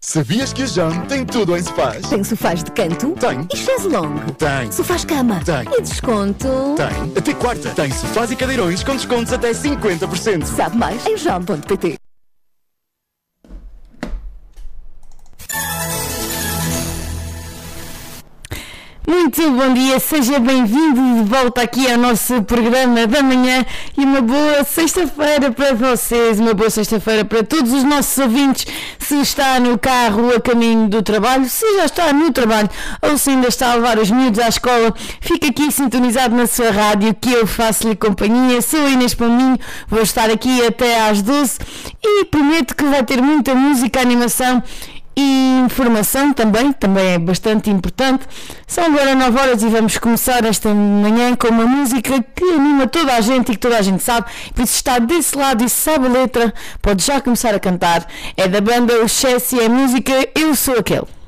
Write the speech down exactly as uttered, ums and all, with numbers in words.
Sabias que a Jam tem tudo em sofás? Tem sofás de canto? Tem. E chaise longue? Tem. Sofás cama? Tem. E desconto? Tem. Até quarta. Tem sofás e cadeirões com descontos até cinquenta por cento. Sabe mais em jam ponto pt. Muito bom dia, seja bem-vindo de volta aqui ao nosso programa da manhã e uma boa sexta-feira para vocês, uma boa sexta-feira para todos os nossos ouvintes, se está no carro a caminho do trabalho, se já está no trabalho ou se ainda está a levar os miúdos à escola, fica aqui sintonizado na sua rádio que eu faço-lhe companhia, sou a Inês Palminho, vou estar aqui até às doze e prometo que vai ter muita música, animação e informação também, também é bastante importante. São agora nove horas e vamos começar esta manhã com uma música que anima toda a gente e que toda a gente sabe, por isso está desse lado e sabe a letra, pode já começar a cantar. É da banda O Chess e é a música Eu Sou Aquele.